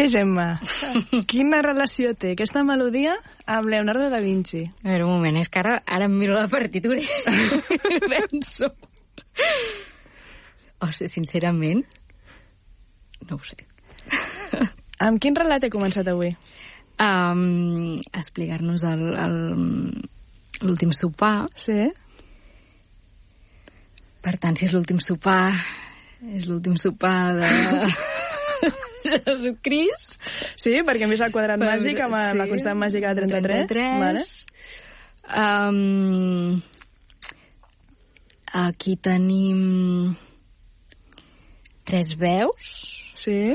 Què, Gemma? Quina relació té aquesta melodia amb Leonardo da Vinci? A veure, un moment, és que ara em miro la partitura i penso... O sigui, sincerament, no ho sé. Amb quin relat he començat avui? Explicar-nos l'últim sopar. Sí. Per tant, si és l'últim sopar de... Jesucrist. Sí, perquè hem vist el quadrat màgic amb la constant màgica de 33. Vale. Aquí tenim 3 veus. Sí.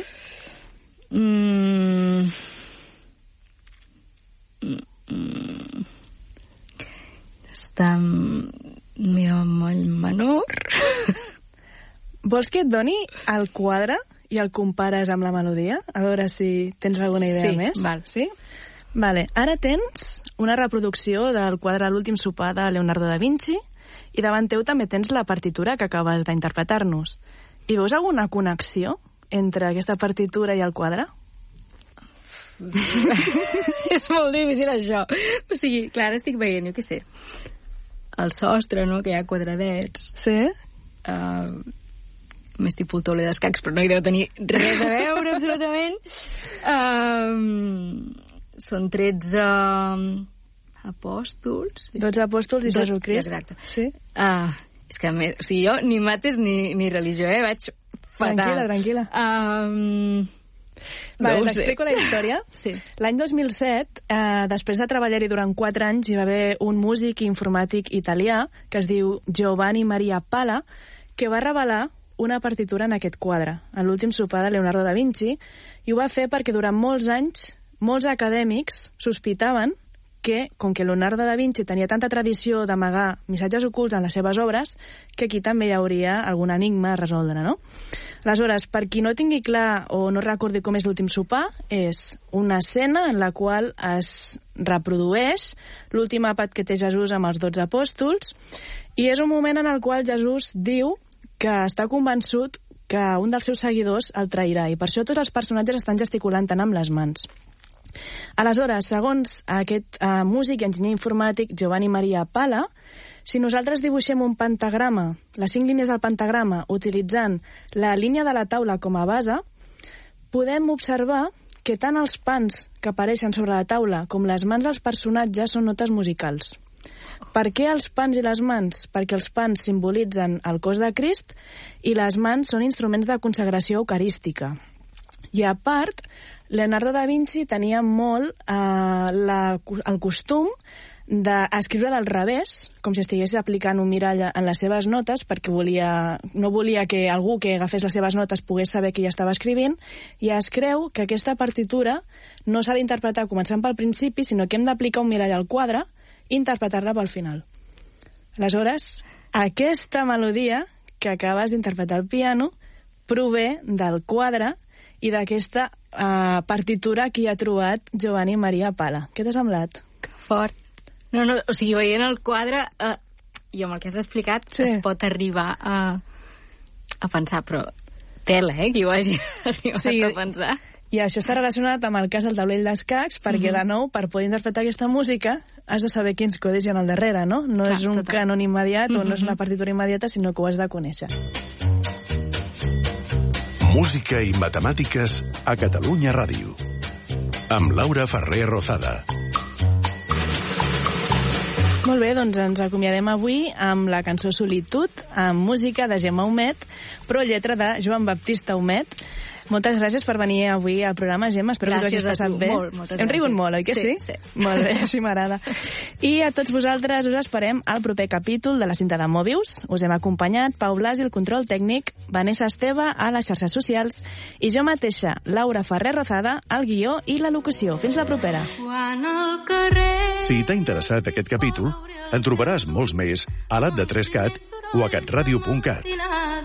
Està meva moll menor. Vols que et doni el quadre i el compares amb la melodia? A veure si tens alguna idea més. Val. Sí? Vale. Ara tens una reproducció del quadre L'últim sopar de Leonardo da Vinci i davant teu també tens la partitura que acabes d'interpretar-nos. I veus alguna connexió entre aquesta partitura i el quadre? És molt difícil, això. O sigui, clar, estic veient, jo què sé, el sostre, no?, que hi ha quadradets. Sí? Més tipus tauler d'escacs, però no hi deu tenir res a veure, absolutament. Són 13 apòstols. 12 apòstols i Jesucrist. Exacte. Sí? És que, a més, o sigui, jo ni mates ni religió, vaig fatal. Tranquil·la. Vale, t'explico la història. Sí. L'any 2007, després de treballar-hi durant 4 anys, hi va haver un músic i informàtic italià que es diu Giovanni Maria Pala, que va revelar una partitura en aquest quadre, en l'últim sopar de Leonardo da Vinci, i ho va fer perquè durant molts anys molts acadèmics sospitaven que, com que Leonardo da Vinci tenia tanta tradició d'amagar missatges ocults en les seves obres, que aquí també hi hauria algun enigma a resoldre, no? Aleshores, per qui no tingui clar o no recordi com és l'últim sopar, és una escena en la qual es reprodueix l'últim àpat que té Jesús amb els 12 apòstols, i és un moment en el qual Jesús diu que està convençut que un dels seus seguidors el trairà, i per això tots els personatges estan gesticulant tant amb les mans. Aleshores, segons aquest músic i enginyer informàtic Giovanni Maria Pala, si nosaltres dibuixem un pentagrama, les 5 línies del pentagrama, utilitzant la línia de la taula com a base, podem observar que tant els pans que apareixen sobre la taula com les mans dels personatges són notes musicals. Per què els pans i les mans? Perquè els pans simbolitzen el cos de Crist i les mans són instruments de consagració eucarística. I a part, Leonardo da Vinci tenia molt el costum d'escriure del revés, com si estigués aplicant un mirall en les seves notes, perquè no volia que algú que agafés les seves notes pogués saber que ja estava escrivint, i es creu que aquesta partitura no s'ha d'interpretar començant pel principi, sinó que hem d'aplicar un mirall al quadre i interpretar-la pel final. Aleshores, aquesta melodia que acabes d'interpretar al piano prové del quadre i d'aquesta partitura que hi ha trobat Giovanni Maria Pala. Què t'ha semblat? Que fort. No, o sigui, veient el quadre, i amb el que has explicat, sí, es pot arribar a pensar, però tela, que ho hagi arribat a pensar. I això està relacionat amb el cas del taulell d'escacs, perquè, de nou, per poder interpretar aquesta música, has de saber quins codis hi ha al darrere, no? No és un canon immediat o no és una partitura immediata, sinó que ho has de conèixer. Música i matemàtiques a Catalunya Ràdio. Amb Laura Ferrer Rozada. Molt bé, doncs ens acomiadem avui amb la cançó Solitud, amb música de Gemma Humet, però lletra de Joan Baptista Humet. Moltes gràcies per venir avui al programa, Gemma. Espero que t'ho hagis passat bé. Moltes gràcies. Hem rigut molt, oi que sí? Sí. Molt bé, així m'agrada. I a tots vosaltres us esperem al proper capítol de la cinta de Mòbius. Us hem acompanyat Pau Blasi, el control tècnic, Vanessa Esteve a les xarxes socials i jo mateixa, Laura Ferrer Rozada, al guió i la locució. Fins la propera. Si t'ha interessat aquest capítol, en trobaràs molts més a l'app de 3CAT o a catradio.cat.